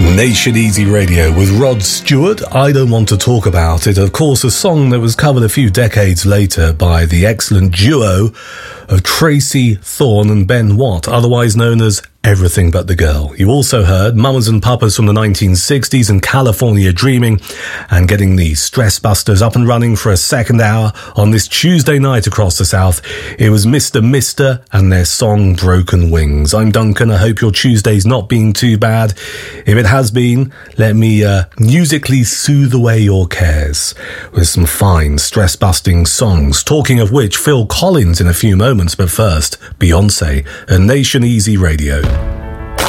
Nation Easy Radio with Rod Stewart. I Don't Want to Talk About It. Of course, a song that was covered a few decades later by the excellent duo of Tracy Thorn and Ben Watt, otherwise known as Everything But the Girl. You also heard Mamas and Papas from the 1960s and California Dreaming, and getting the Stress Busters up and running for a second hour on this Tuesday night across the South. It was Mr. Mister and their song Broken Wings. I'm Duncan. I hope your Tuesday's not been too bad. If it has been, let me musically soothe away your cares with some fine stress-busting songs. Talking of which, Phil Collins in a few moments, but first, Beyonce and Nation Easy Radio.